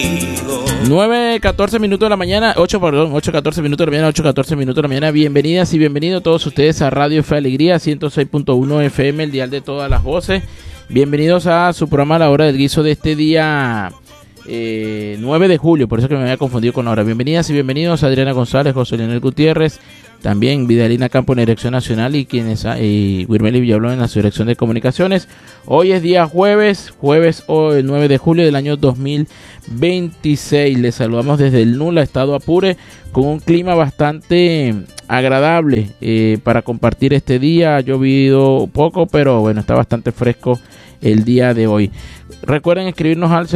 9:14 minutos de la mañana, 8:14 minutos de la mañana, 8:14 minutos de la mañana. Bienvenidas y bienvenidos todos ustedes a Radio Fe Alegría 106.1 FM, el dial de todas las voces. Bienvenidos a su programa La Hora del Guiso de este día 9 de julio, por eso que me había confundido con la hora. Bienvenidas y bienvenidos a Adriana González, José Leonel Gutiérrez, también Vidalina Campo en la dirección nacional y Wirmeli Villablón en la dirección de comunicaciones. Hoy es día jueves hoy, 9 de julio del año 2026. Les saludamos desde el Nula, estado Apure, con un clima bastante agradable para compartir este día. Ha llovido poco, pero bueno, está bastante fresco el día de hoy. Recuerden escribirnos al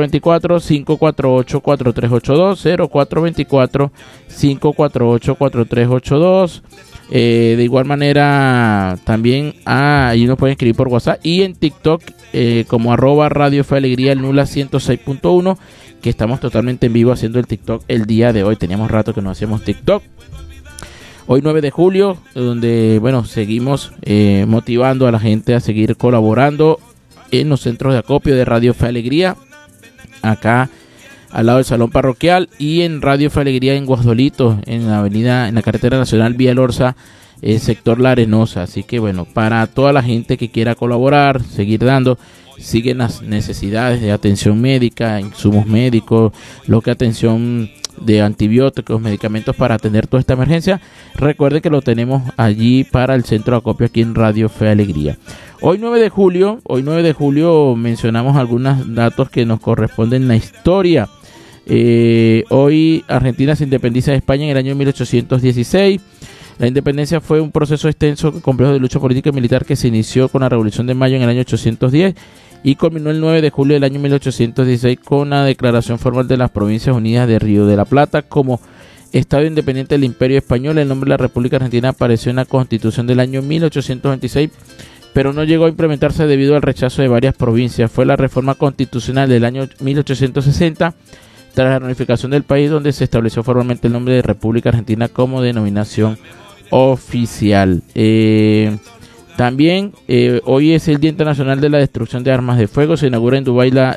0424-548-4382, 0424-548-4382. De igual manera, también ahí nos pueden escribir por WhatsApp y en TikTok como @Radio Fe Alegría, el Nula 106.1, que estamos totalmente en vivo haciendo el TikTok el día de hoy. Teníamos rato que no hacíamos TikTok. Hoy 9 de julio, donde bueno, seguimos motivando a la gente a seguir colaborando en los centros de acopio de Radio Fe Alegría, acá al lado del Salón Parroquial, y en Radio Fe Alegría en Guasdolito, en la carretera nacional Vía Lorza, sector La Arenosa. Así que bueno, para toda la gente que quiera colaborar, seguir dando, siguen las necesidades de atención médica, insumos médicos, lo que atención de antibióticos, medicamentos para atender toda esta emergencia. Recuerden que lo tenemos allí para el centro de acopio aquí en Radio Fe Alegría. Hoy 9 de julio mencionamos algunos datos que nos corresponden en la historia. Hoy Argentina se independiza de España en el año 1816. La independencia fue un proceso extenso, complejo de lucha política y militar que se inició con la Revolución de Mayo en el año 810 y culminó el 9 de julio del año 1816 con la declaración formal de las Provincias Unidas de Río de la Plata como Estado independiente del Imperio Español. El nombre de la República Argentina apareció en la Constitución del año 1826, pero no llegó a implementarse debido al rechazo de varias provincias. Fue la reforma constitucional del año 1860, tras la reunificación del país, donde se estableció formalmente el nombre de República Argentina como denominación oficial. También hoy es el Día Internacional de la Destrucción de Armas de Fuego. Se inaugura en Dubái la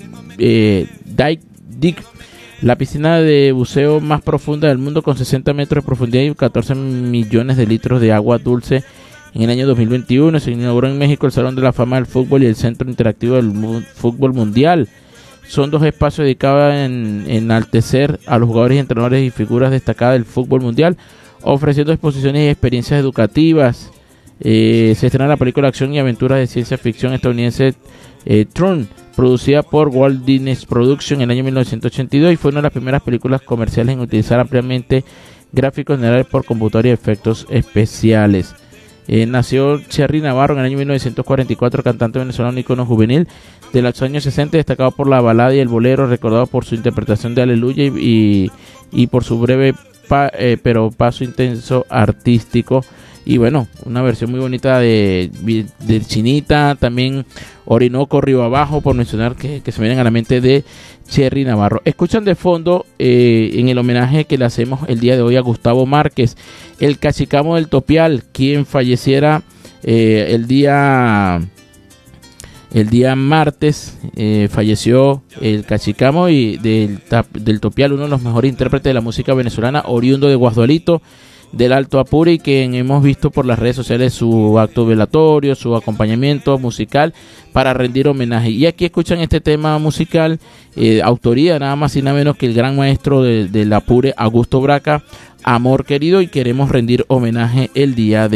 Dig, la piscina de buceo más profunda del mundo, con 60 metros de profundidad y 14 millones de litros de agua dulce. En el año 2021 se inauguró en México el Salón de la Fama del Fútbol y el Centro Interactivo del Fútbol Mundial. Son dos espacios dedicados en enaltecer a los jugadores y entrenadores y figuras destacadas del fútbol mundial, ofreciendo exposiciones y experiencias educativas. Se estrena la película Acción y Aventuras de Ciencia Ficción estadounidense Tron, producida por Walt Disney Productions en el año 1982, y fue una de las primeras películas comerciales en utilizar ampliamente gráficos generales por computadora y efectos especiales. Nació Cherry Navarro en el año 1944, cantante venezolano, ícono juvenil de los años 60, destacado por la balada y el bolero, recordado por su interpretación de Aleluya y por su breve pero paso intenso artístico. Y bueno, una versión muy bonita de Chinita, también Orinoco, Río Abajo, por mencionar que se me vienen a la mente de Cherry Navarro. Escuchan de fondo en el homenaje que le hacemos el día de hoy a Gustavo Márquez, el cachicamo del Topial, quien falleciera el día martes. Falleció el cachicamo y del Topial, uno de los mejores intérpretes de la música venezolana, oriundo de Guasdolito, del Alto Apure, y que hemos visto por las redes sociales su acto velatorio, su acompañamiento musical para rendir homenaje. Y aquí escuchan este tema musical, autoría nada más y nada menos que el gran maestro del Apure, Augusto Braca, Amor Querido, y queremos rendir homenaje el día de